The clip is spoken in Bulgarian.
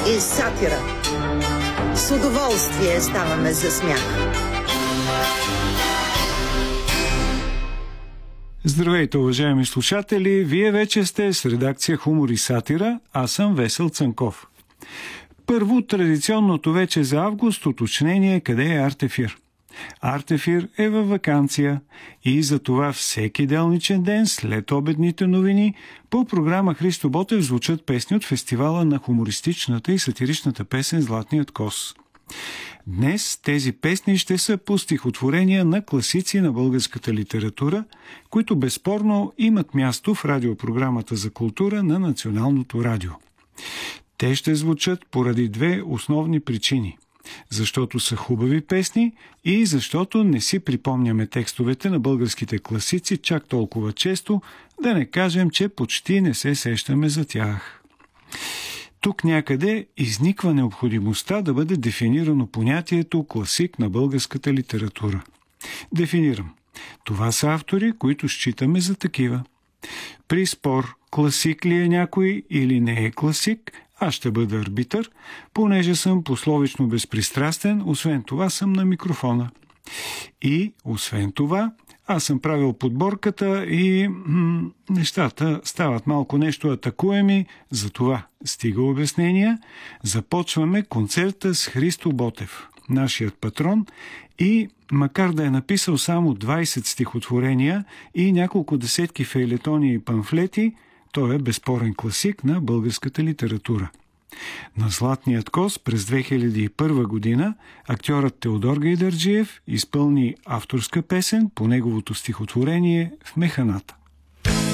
и сатира. С удоволствие ставаме за смях. Здравейте, уважаеми слушатели! Вие вече сте с редакция Хумор и сатира, аз съм Весел Цанков. Първо, традиционното вече за август уточнение къде е Артефир. Артефир е във ваканция и за това всеки делничен ден след обедните новини по програма Христо Ботев звучат песни от фестивала на хумористичната и сатиричната песен «Златният кос». Днес тези песни ще са по стихотворения на класици на българската литература, които безспорно имат място в радиопрограмата за култура на Националното радио. Те ще звучат поради две основни причини. Защото са хубави песни и защото не си припомняме текстовете на българските класици чак толкова често, да не кажем, че почти не се сещаме за тях. Тук някъде изниква необходимостта да бъде дефинирано понятието класик на българската литература. Дефинирам. Това са автори, които считаме за такива. При спор класик ли е някой или не е класик, аз ще бъда арбитър, понеже съм пословично безпристрастен, освен това съм на микрофона. И, освен това, аз съм правил подборката и нещата стават малко нещо атакуеми, затова стига обяснения. Започваме концерта с Христо Ботев, нашият патрон, и макар да е написал само 20 стихотворения и няколко десетки фейлетони и памфлети, той е безспорен класик на българската литература. На «Златният кос» през 2001 година актьорът Теодор Гайдарджиев изпълни авторска песен по неговото стихотворение «В механата».